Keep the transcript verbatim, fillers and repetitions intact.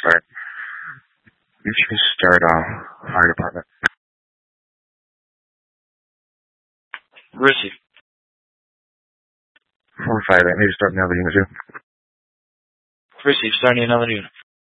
Alright. You can start, uh, fire department. Receive. Four five eight, maybe start another unit too. Receive, starting another unit.